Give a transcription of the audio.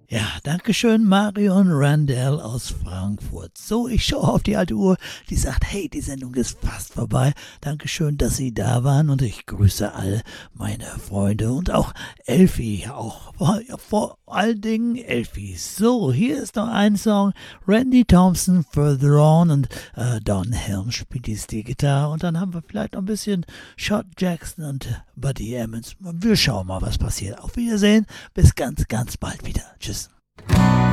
Ja, danke schön, Marion Randall aus Frankfurt. So, ich schaue auf die alte Uhr, die sagt, hey, die Sendung ist fast vorbei. Dankeschön, dass Sie da waren und ich grüße all meine Freunde und auch Elfi, auch vor allen Dingen Elfi. So, hier ist noch ein Song, Randy Thompson, Further On und Don Helm spielt die Gitarre und dann haben wir vielleicht noch ein bisschen Shot Jackson und Buddy Emmons. Wir schauen mal, was passiert. Auf Wiedersehen, bis ganz, ganz bald wieder. Tschüss.